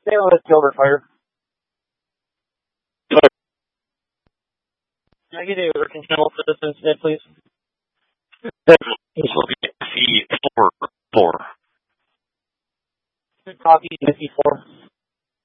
Stay on this Gilbert Fire. Can I get a working channel for this instead, please? Four. Good copy, 54.